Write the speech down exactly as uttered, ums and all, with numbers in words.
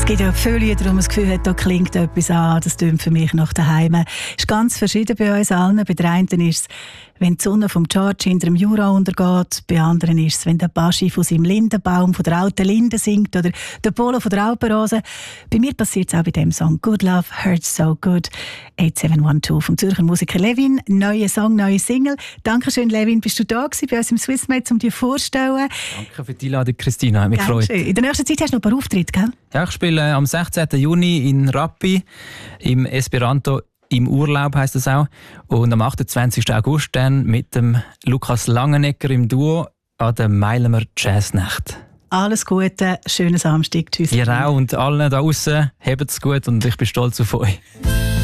gibt ja viele Lieder, wo man das Gefühl hat, da klingt etwas an, das tönt für mich nach daheim. Es ist ganz verschieden bei uns allen. Bei der einen ist es, wenn die Sonne vom George hinter dem Jura untergeht. Bei anderen ist es, wenn der Baschi von seinem Lindenbaum, von der alten Linde singt oder der Polo von der Alpenrose. Bei mir passiert es auch bei dem Song «Good Love Hurts So Good». acht sieben eins zwei vom Zürcher Musiker Levin. Neuer Song, neue Single. Dankeschön, Levin. Bist du da gewesen bei uns im Swissmate, um dir vorzustellen? Danke für die Einladung, Christina. Hat mich gefreut. In der nächsten Zeit hast du noch ein paar Auftritte, gell? Ja, ich spiele am sechzehnten Juni in Rappi im Esperanto im Urlaub, heisst das auch. Und am achtundzwanzigsten August dann mit dem Lukas Langenegger im Duo an der Meilemer Jazznacht. Alles Gute, schönen Samstag. Tschüss. Ihr auch und allen da außen, habt es gut und ich bin stolz auf euch.